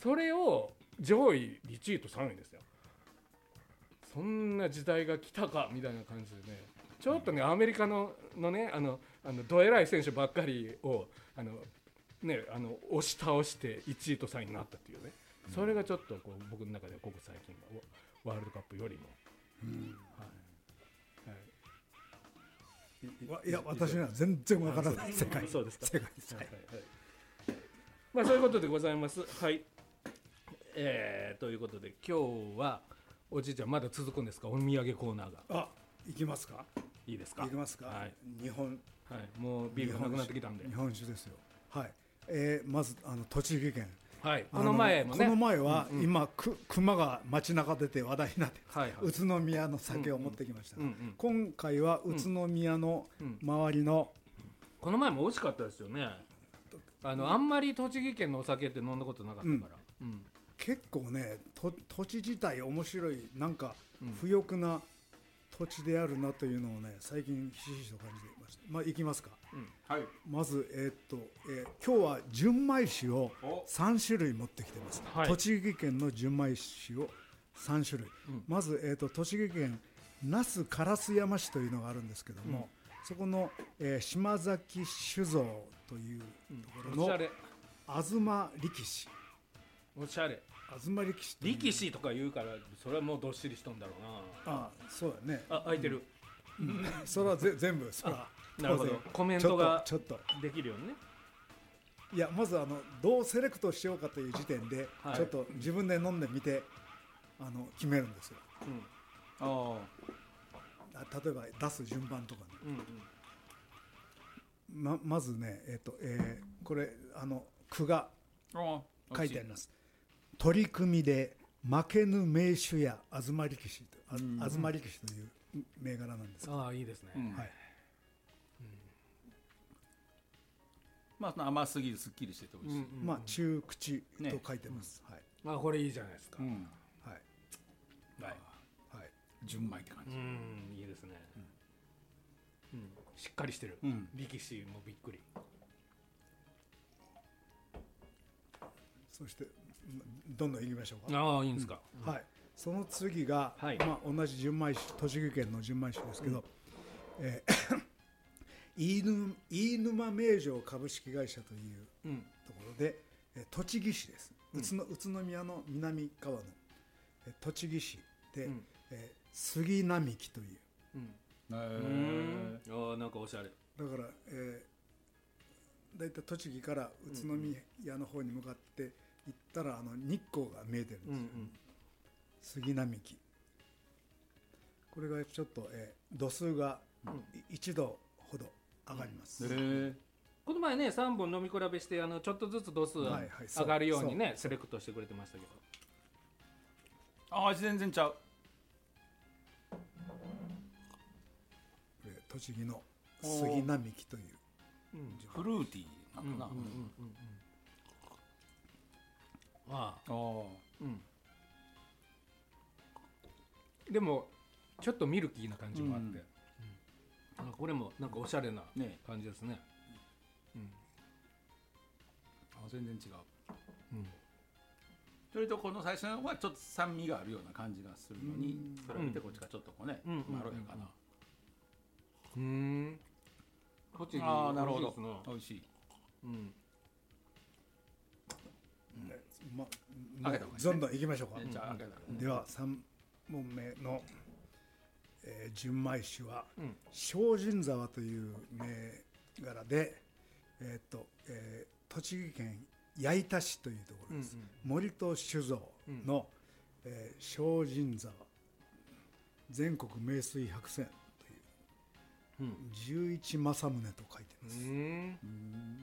それを上位1位と3位ですよ。そんな時代が来たかみたいな感じでね、ちょっとねアメリカのねどえらい選手ばっかりを押し倒して1位と3位になったっていうね、それがちょっとこう僕の中ではここ最近はワールドカップよりも、 いや私には全然わからない世界。 そうですか。 世界です。 まあそういうことでございます。はい。ということで今日はおじいちゃんまだ続くんですか、お土産コーナーが。 あ、行きますか。 いいですか。 行きますか。 はい。 日本。 はい。もうビールがなくなってきたんで。 日本酒ですよ。はい。まず栃木県。 はい。この前もね。 この前は今熊が街中出て話題になって、宇都宮の酒を持ってきました。今回は宇都宮の周りの。 この前も美味しかったですよね。あんまり栃木県のお酒って飲んだことなかったから。 結構ね、土地自体面白い、なんか不欲な土地であるなというのをね、最近ひしひしと感じていました。まあ行きますか。 はい。 まず今日は純米酒を3種類持ってきてます。栃木県の純米酒を3種類。まず栃木県那須烏山市というのがあるんですけども、そこの島崎酒造というところの東力士。 おしゃれ。 東力士力士とか言うから、それはもうどっしりしとんだろうな。 あ、そうだね。 あ、開いてる。 それは全部それは。 なるほど。コメントができるようにね。 いや、まずどうセレクトしようかという時点で、ちょっと自分で飲んでみて決めるんですよ。例えば出す順番とかね。まずね、これ句が書いてあります。取り組みで負けぬ名手や東力士という銘柄なんです。 ああ、いいですね。はい。 まあ甘すぎるすっきりしてて美味しい。 まあ中口と書いてます。はい。 まあこれいいじゃないですか。 はいはい。 純米って感じ。 いいですね。しっかりしてる。力士もびっくり。 そしてどんどんいきましょうか。 ああ、いいんですか。 はい。その次がまあ同じ純米酒、栃木県の純米酒ですけど、飯沼名城株式会社というところで栃木市です。宇都宮の南側の栃木市で杉並木という。 なんかおしゃれ。 だからだいたい栃木から宇都宮の方に向かって行ったら日光が見えてるんですよ。杉並木。これがちょっと度数が1度ほど上がります。 この前ね3本飲み比べしてちょっとずつ度数上がるようにねセレクトしてくれてましたけど。 ああ、全然ちゃう。 栃木の杉並木というフルーティーなのかな。でもちょっとミルキーな感じもあって、これもなんかおしゃれな感じですね。 全然違う。それとこの最初はちょっと酸味があるような感じがするのに、それを見てこっちがちょっとこうね、まろやかな。 栃木、 なるほど、美味しい。 どんどんいきましょうか。では3問目の純米酒は精進沢という銘柄で栃木県矢板市というところです。森戸酒造の精進沢全国名水百選という11政宗と書いてます。